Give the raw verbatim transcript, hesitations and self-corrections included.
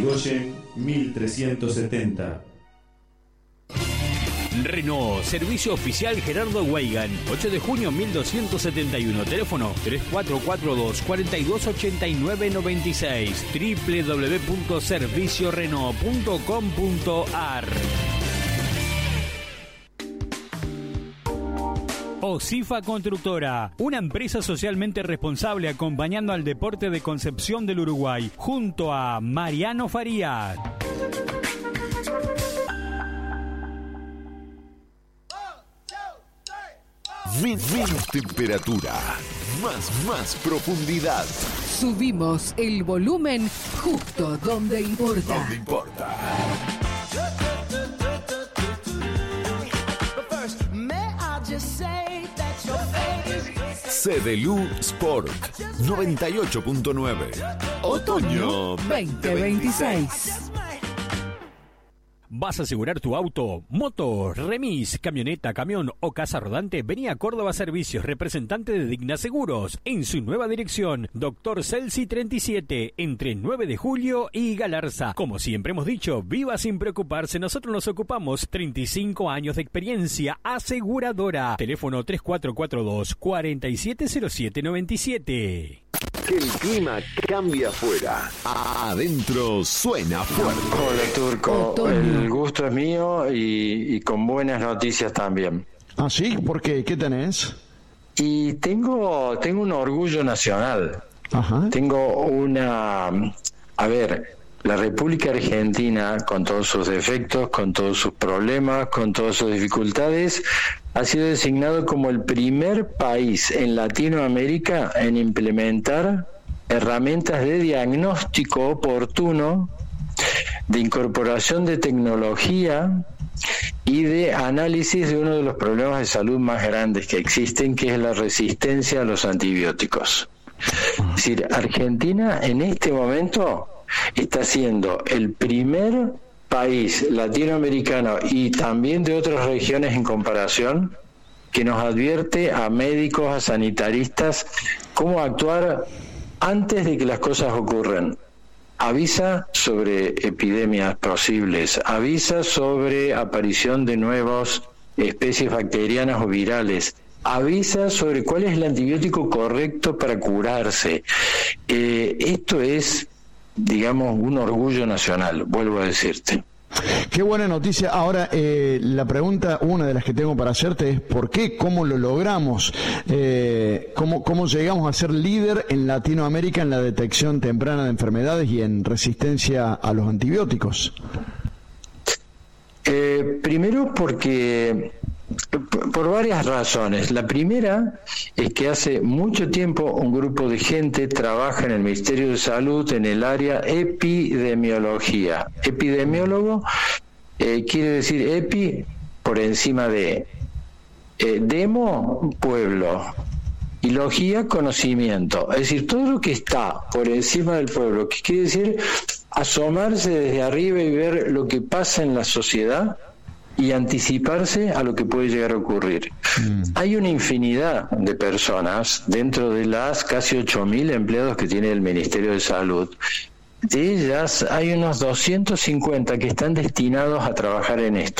Irigoyen mil trescientos setenta. Renault, servicio oficial Gerardo Weigand, ocho de junio mil doscientos setenta y uno, teléfono tres cuatro cuatro dos, cuatro dos ocho nueve nueve seis, doble u doble u doble u punto servicio renault punto com punto a r. Osifa Constructora, una empresa socialmente responsable acompañando al deporte de Concepción del Uruguay, junto a Mariano Farías. Menos temperatura, más, más profundidad. Subimos el volumen justo donde importa. Donde importa. Cedelu Sport noventa y ocho punto nueve. Otoño veinte veintiséis. ¿Vas a asegurar tu auto, moto, remis, camioneta, camión o casa rodante? Vení a Córdoba Servicios, representante de Digna Seguros, en su nueva dirección, Doctor Celsi treinta y siete, entre nueve de julio y Galarza. Como siempre hemos dicho, viva sin preocuparse, nosotros nos ocupamos. treinta y cinco años de experiencia aseguradora. Teléfono tres cuatro cuatro dos, cuatro siete cero siete nueve siete. Que el clima cambia afuera. Adentro suena fuerte. Hola Turco, el gusto es mío y, y con buenas noticias también. ¿Ah, sí? ¿Por qué? ¿Qué tenés? Y tengo, tengo un orgullo nacional. Ajá. Tengo una... A ver, la República Argentina, con todos sus defectos, con todos sus problemas, con todas sus dificultades, ha sido designado como el primer país en Latinoamérica en implementar herramientas de diagnóstico oportuno, de incorporación de tecnología y de análisis de uno de los problemas de salud más grandes que existen, que es la resistencia a los antibióticos. Es decir, Argentina en este momento está siendo el primer país latinoamericano y también de otras regiones en comparación que nos advierte a médicos, a sanitaristas, cómo actuar antes de que las cosas ocurran. Avisa sobre epidemias posibles, avisa sobre aparición de nuevas especies bacterianas o virales, avisa sobre cuál es el antibiótico correcto para curarse. Eh, esto es, digamos, un orgullo nacional, vuelvo a decirte. Qué buena noticia. Ahora, eh, la pregunta, una de las que tengo para hacerte es ¿por qué? ¿Cómo lo logramos? Eh, ¿cómo, ¿Cómo llegamos a ser líder en Latinoamérica en la detección temprana de enfermedades y en resistencia a los antibióticos? Eh, primero porque... Por varias razones. La primera es que hace mucho tiempo un grupo de gente trabaja en el Ministerio de Salud en el área epidemiología. Epidemiólogo eh, quiere decir epi por encima de, eh, demo, pueblo, y logía, conocimiento. Es decir, todo lo que está por encima del pueblo, que quiere decir asomarse desde arriba y ver lo que pasa en la sociedad y anticiparse a lo que puede llegar a ocurrir. Mm. Hay una infinidad de personas dentro de las casi ocho mil empleados que tiene el Ministerio de Salud. De ellas hay unos doscientos cincuenta que están destinados a trabajar en esto.